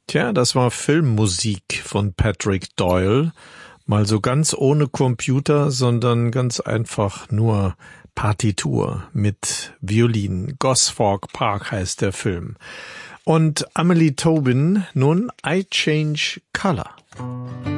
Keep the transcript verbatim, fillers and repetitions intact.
Tja, das war Filmmusik von Patrick Doyle. Mal so ganz ohne Computer, sondern ganz einfach nur Partitur mit Violin. Gosforth Park heißt der Film. Und Amelie Tobin, nun I Change Color.